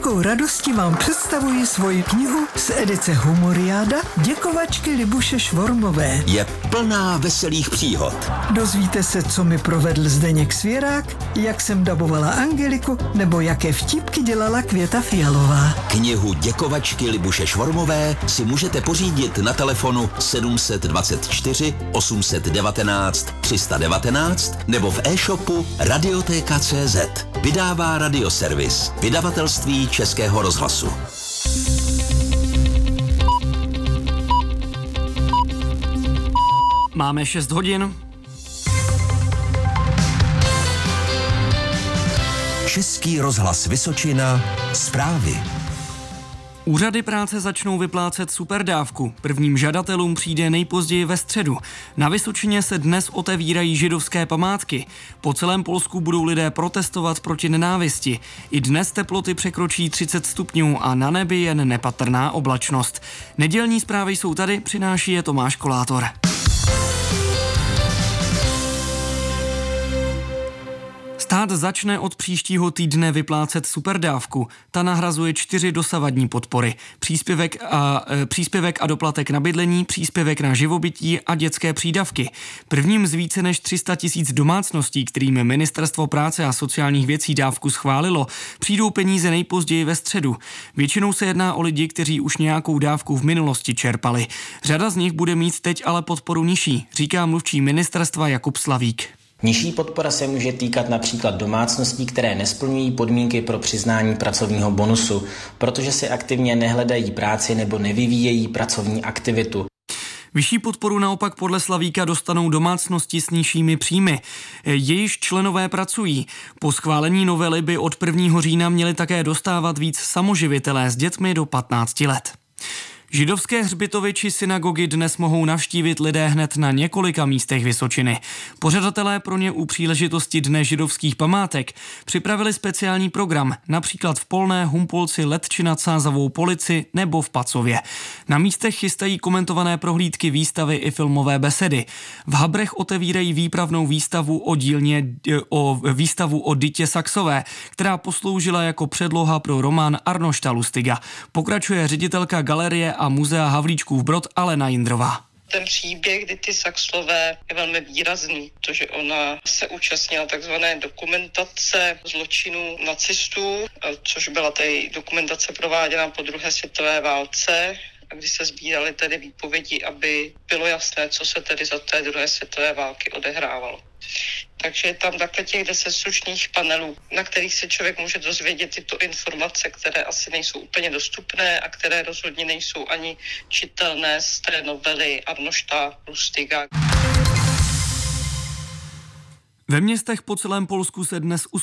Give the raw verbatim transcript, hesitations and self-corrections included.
velkou radostí vám představuji svoji knihu z edice Humoriáda Děkovačky Libuše Švormové. Je plná veselých příhod. Dozvíte se, co mi provedl Zdeněk Svěrák, jak jsem dabovala Angeliku, nebo jaké vtipky dělala Květa Fialová. Knihu Děkovačky Libuše Švormové si můžete pořídit na telefonu sedm dvacet čtyři osm set devatenáct tři sta devatenáct nebo v e-shopu Radioteka tečka cé zet. Vydává Radioservis, vydavatelství Českého rozhlasu. Máme šest hodin. Český rozhlas Vysočina, zprávy. Úřady práce začnou vyplácet superdávku. Prvním žadatelům přijde nejpozději ve středu. Na Vysočině se dnes otevírají židovské památky. Po celém Polsku budou lidé protestovat proti nenávisti. I dnes teploty překročí třicet stupňů a na nebi jen nepatrná oblačnost. Nedělní zprávy jsou tady, přináší je Tomáš Kolátor. Stát začne od příštího týdne vyplácet superdávku. Ta nahrazuje čtyři dosavadní podpory. Příspěvek a, e, příspěvek a doplatek na bydlení, příspěvek na živobytí a dětské přídavky. Prvním z více než tři sta tisíc domácností, kterým Ministerstvo práce a sociálních věcí dávku schválilo, přijdou peníze nejpozději ve středu. Většinou se jedná o lidi, kteří už nějakou dávku v minulosti čerpali. Řada z nich bude mít teď ale podporu nižší, říká mluvčí ministerstva Jakub Slavík. Nižší podpora se může týkat například domácností, které nesplňují podmínky pro přiznání pracovního bonusu, protože si aktivně nehledají práci nebo nevyvíjejí pracovní aktivitu. Vyšší podporu naopak podle Slavíka dostanou domácnosti s nižšími příjmy. Jejíž členové pracují. Po schválení novely by od prvního října měli také dostávat víc samoživitelé s dětmi do patnácti let. Židovské hřbitovy či synagogy dnes mohou navštívit lidé hned na několika místech Vysočiny. Pořadatelé pro ně u příležitosti Dne židovských památek připravili speciální program, například v Polné, Humpolci, Letči nad Sázavou, Polici nebo v Pacově. Na místech chystají komentované prohlídky, výstavy i filmové besedy. V Habrech otevírají výpravnou výstavu o dílně o výstavu o Dytě Saxové, která posloužila jako předloha pro román Arnošta Lustiga. Pokračuje ředitelka galerie a muzea Havlíčkův Brod Alena Jindrová. Ten příběh Dyty Saxové je velmi výrazný, protože ona se účastnila takzvané dokumentace zločinů nacistů, což byla tady dokumentace prováděna po druhé světové válce, a kdy se sbíraly tedy výpovědi, aby bylo jasné, co se tedy za té druhé světové války odehrávalo. Takže je tam takhle těch deset stručných panelů, na kterých se člověk může dozvědět tyto informace, které asi nejsou úplně dostupné a které rozhodně nejsou ani čitelné z té novely Arnošta Lustiga. Ve městech po celém Polsku se dnes